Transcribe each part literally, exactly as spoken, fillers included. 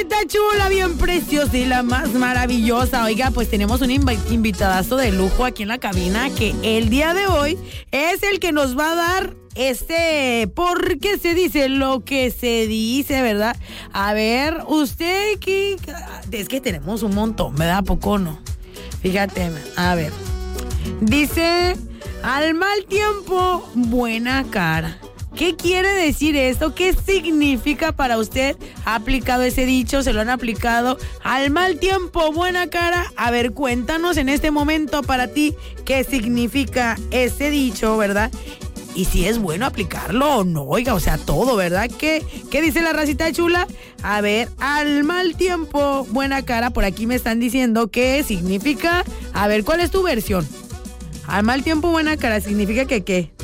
racita chula, bien preciosa y la más maravillosa. Oiga, pues tenemos un inv- invitadazo de lujo aquí en la cabina que el día de hoy es el que nos va a dar este, ¿por qué se dice lo que se dice, verdad? A ver, usted que es que tenemos un montón, ¿verdad? ¿A poco no? Fíjate, a ver. Dice, al mal tiempo, buena cara. ¿Qué quiere decir esto? ¿Qué significa para usted? ¿Ha aplicado ese dicho? ¿Se lo han aplicado? Al mal tiempo, buena cara. A ver, cuéntanos en este momento para ti qué significa ese dicho, ¿verdad? Y si es bueno aplicarlo o no, oiga, o sea, todo, ¿verdad? ¿Qué, qué dice la racita chula? A ver, al mal tiempo, buena cara. Por aquí me están diciendo qué significa. A ver, ¿cuál es tu versión? Al mal tiempo, buena cara, ¿significa que qué?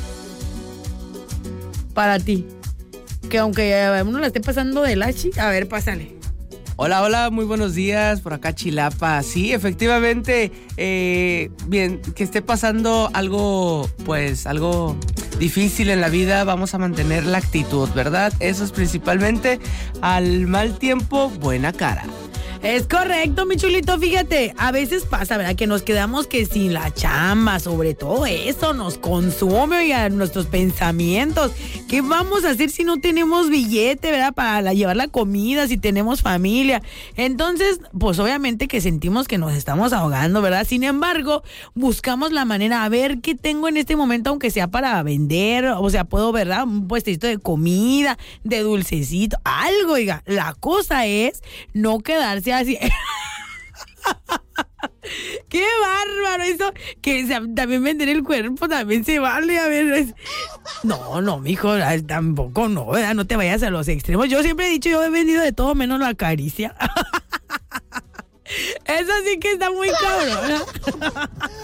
Para ti, que aunque uno la esté pasando de lachi, a ver, pásale. Hola, hola, muy buenos días, por acá Chilapa. Sí, efectivamente, eh, bien, que esté pasando algo, pues, algo difícil en la vida, vamos a mantener la actitud, ¿verdad? Eso es principalmente, al mal tiempo, buena cara. Es correcto, mi chulito, fíjate, a veces pasa, ¿verdad? Que nos quedamos que sin la chamba, sobre todo eso, nos consume, oiga, nuestros pensamientos. ¿Qué vamos a hacer si no tenemos billete, verdad? Para la, llevar la comida, si tenemos familia. Entonces, pues obviamente que sentimos que nos estamos ahogando, ¿verdad? Sin embargo, buscamos la manera, a ver qué tengo en este momento, aunque sea para vender, o sea, puedo, ¿verdad? Un puestecito de comida, de dulcecito, algo, oiga. La cosa es no quedarse así. ¡Qué bárbaro! Eso, que se, también vender el cuerpo también se vale. A ver, es... no, no, mijo, tampoco no, ¿verdad? No te vayas a los extremos. Yo siempre he dicho, yo he vendido de todo menos la caricia. Eso sí que está muy cabrón.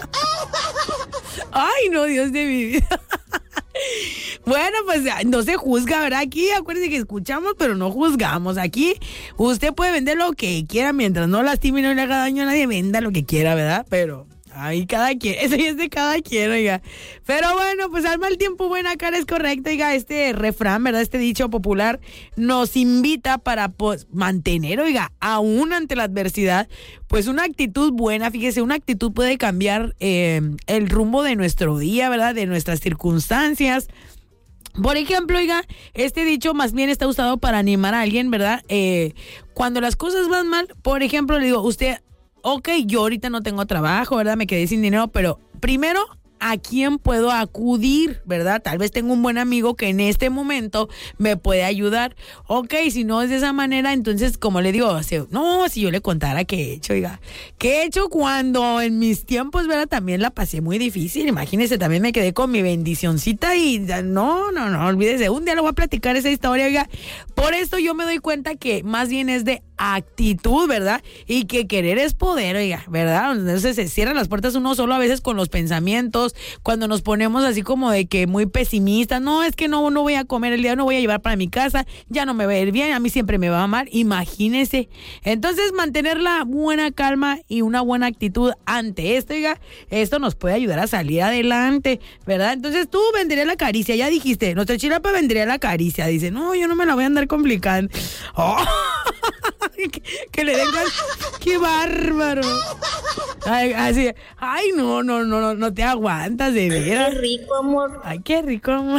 Ay, no, Dios de mi vida. Bueno, pues no se juzga, ¿verdad? Aquí acuérdense que escuchamos, pero no juzgamos. Aquí usted puede vender lo que quiera mientras no lastime y no le haga daño a nadie. Venda lo que quiera, ¿verdad? Pero ahí cada quien, eso ya es de cada quien, oiga. Pero bueno, pues al mal tiempo, buena cara es correcto, oiga. Este refrán, ¿verdad? Este dicho popular nos invita para pues, mantener, oiga, aún ante la adversidad, pues una actitud buena. Fíjese, una actitud puede cambiar eh, el rumbo de nuestro día, ¿verdad? De nuestras circunstancias. Por ejemplo, oiga, este dicho más bien está usado para animar a alguien, ¿verdad? Eh, cuando las cosas van mal, por ejemplo, le digo, usted, ok, yo ahorita no tengo trabajo, ¿verdad? Me quedé sin dinero, pero primero, ¿a quién puedo acudir, verdad? Tal vez tengo un buen amigo que en este momento me puede ayudar. Ok, si no es de esa manera, entonces, como le digo, no, si yo le contara qué he hecho, oiga, qué he hecho cuando en mis tiempos, ¿verdad? También la pasé muy difícil. Imagínese, también me quedé con mi bendicioncita y no, no, no, olvídese. Un día le voy a platicar esa historia, oiga. Por esto yo me doy cuenta que más bien es de actitud, ¿verdad? Y que querer es poder, oiga, ¿verdad? Entonces se cierran las puertas uno solo a veces con los pensamientos, cuando nos ponemos así como de que muy pesimistas, no, es que no, no voy a comer el día, no voy a llevar para mi casa, ya no me va a ir bien, a mí siempre me va a mal, imagínese. Entonces mantener la buena calma y una buena actitud ante esto, oiga, esto nos puede ayudar a salir adelante, ¿verdad? Entonces tú venderías la caricia, ya dijiste, nuestra Chilapa vendría la caricia, dice, no, yo no me la voy a andar complicando. Oh. Que, que le den gas. ¡Qué bárbaro! Ay, así, ay, no, no, no, no, no te aguantas, de veras. Qué rico, amor. Ay, qué rico, amor.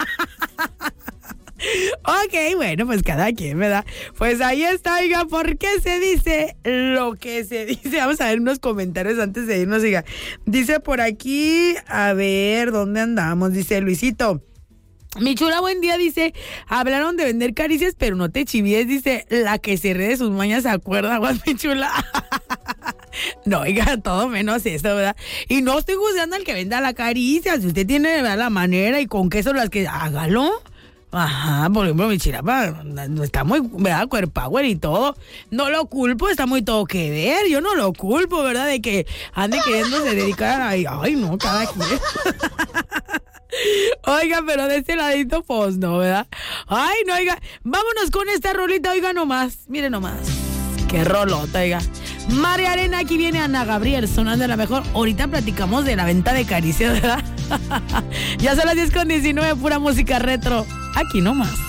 Ok, bueno, pues cada quien, ¿verdad? Pues ahí está, oiga, ¿por qué se dice lo que se dice? Vamos a ver unos comentarios antes de irnos, oiga. Dice por aquí, a ver, ¿dónde andamos? Dice Luisito. Mi chula, buen día, dice, hablaron de vender caricias, pero no te chivies, dice, la que se ríe de sus mañas se acuerda, guas, mi chula. No, oiga, todo menos eso, ¿verdad? Y no estoy juzgando al que venda la caricia, si usted tiene, ¿verdad?, la manera y con queso las que, hágalo. Ajá, por ejemplo, mi Chilapa está muy, ¿verdad?, cuerpower y todo. No lo culpo, está muy todo que ver. Yo no lo culpo, ¿verdad?, de que ande queriéndose dedicar a... Ay, ay no, cada quien. Oiga, pero de este ladito, pues no, ¿verdad? Ay, no, oiga, vámonos con esta rolita, oiga, nomás. Mire nomás. Qué rolota, oiga. María Arena, aquí viene Ana Gabriel sonando la mejor. Ahorita platicamos de la venta de caricias, ¿verdad? Ya son las diez con diecinueve, pura música retro. Aquí nomás.